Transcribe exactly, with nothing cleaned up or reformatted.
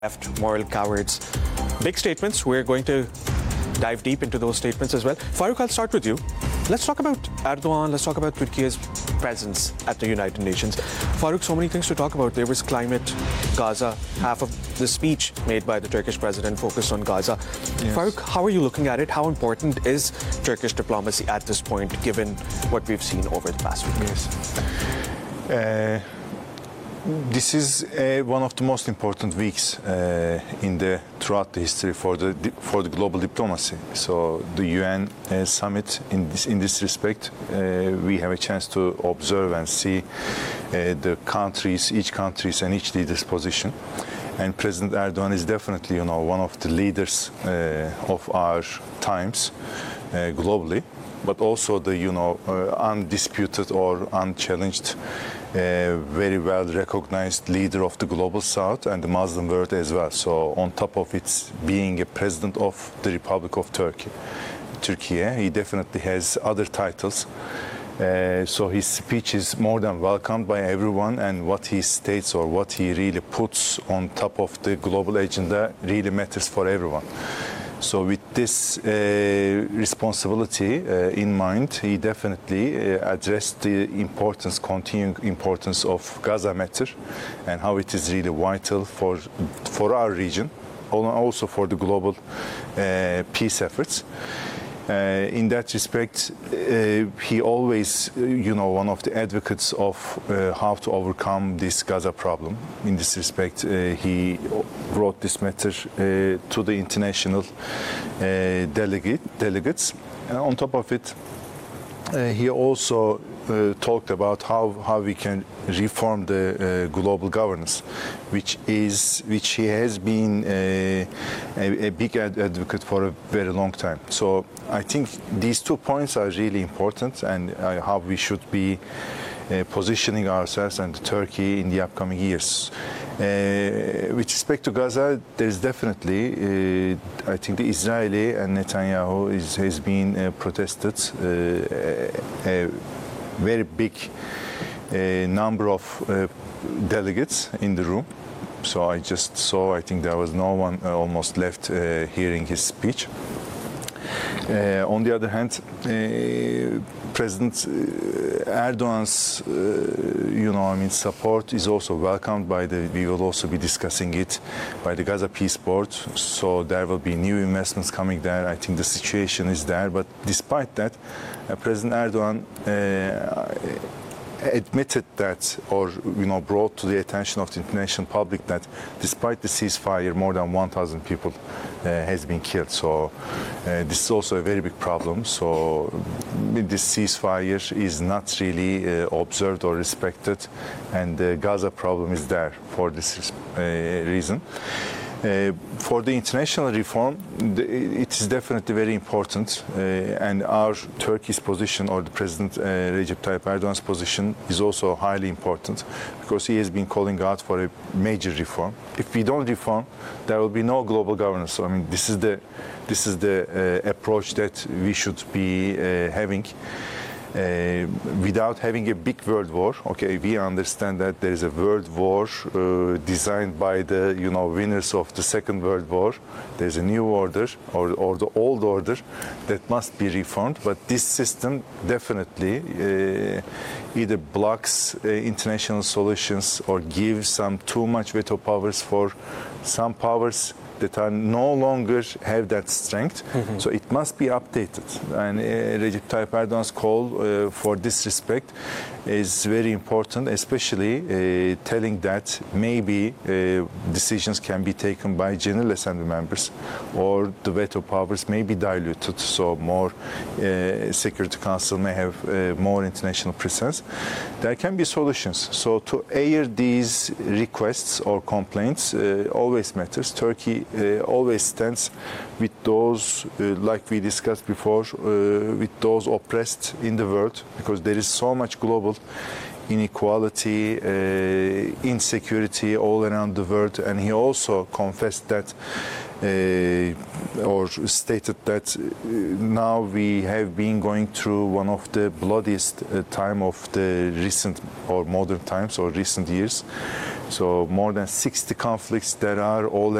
left, moral cowards. Big statements. We're going to dive deep into those statements as well. Farooq, I'll start with you. Let's talk about Erdogan. Let's talk about Turkey's presence at the United Nations. Farooq, so many things to talk about. There was climate, Gaza. Half of the speech made by the Turkish president focused on Gaza. Yes. Farooq, how are you looking at it? How important is Turkish diplomacy at this point, given what we've seen over the past week? Yes. Uh, This is uh, one of the most important weeks uh, in the throughout the history for the for the global diplomacy. So the U N uh, summit in this in this respect, uh, we have a chance to observe and see uh, the countries, each country's and each leader's position. And President Erdogan is definitely, you know, one of the leaders uh, of our times uh, globally, but also the, you know, uh, undisputed or unchallenged, uh, very well recognized leader of the global South and the Muslim world as well. So on top of it being a president of the Republic of Turkey, Turkey, he definitely has other titles. Uh, so his speech is more than welcomed by everyone, and what he states or what he really puts on top of the global agenda really matters for everyone. So with this uh, responsibility uh, in mind, he definitely uh, addressed the importance, continuing importance of Gaza matter and how it is really vital for, for our region, also for the global uh, peace efforts. Uh, in that respect, uh, he always, uh, you know, one of the advocates of uh, how to overcome this Gaza problem. In this respect, uh, he brought this matter uh, to the international uh, delegate, delegates. And on top of it, uh, he also uh, talked about how, how we can reform the uh, global governance, which is which he has been uh, a, a big ad advocate for a very long time. So I think these two points are really important, and uh, how we should be uh, positioning ourselves and Turkey in the upcoming years. Uh, with respect to Gaza, there's definitely, uh, I think the Israeli and Netanyahu is, has been uh, protested uh, a, a very big uh, number of uh, delegates in the room. So I just saw, I think there was no one uh, almost left uh, hearing his speech. Uh, on the other hand, uh, President Erdogan's, uh, you know, I mean, support is also welcomed by the. We will also be discussing it by the Gaza Peace Board. So there will be new investments coming there. I think the situation is there. But despite that, uh, President Erdogan Uh, admitted that, or you know, brought to the attention of the international public that despite the ceasefire, more than one thousand people uh, has been killed. So uh, this is also a very big problem. So this ceasefire is not really uh, observed or respected, and the Gaza problem is there for this uh, reason. Uh, for the international reform, the, it is definitely very important, uh, and our Turkey's position, or the President uh, Recep Tayyip Erdogan's position, is also highly important, because he has been calling out for a major reform. If we don't reform, there will be no global governance. So I mean, this is the this is the uh, approach that we should be uh, having. Uh, without having a big world war. Okay, we understand that there is a world war uh, designed by the, you know, winners of the Second World War. There's a new order, or, or the old order, that must be reformed. But this system definitely uh, either blocks uh, international solutions or gives some too much veto powers for some powers that are no longer have that strength. Mm-hmm. So it must be updated. And uh, Recep Tayyip Erdogan's call uh, for this respect is very important, especially uh, telling that maybe uh, decisions can be taken by General Assembly members, or the veto powers may be diluted, so more uh, Security Council may have uh, more international presence. There can be solutions. So to air these requests or complaints uh, always matters. Turkey Uh, always stands with those, uh, like we discussed before, uh, with those oppressed in the world, because there is so much global inequality, uh, insecurity all around the world. And he also confessed that, uh, or stated that uh, now we have been going through one of the bloodiest uh, time of the recent or modern times or recent years. So more than sixty conflicts that are all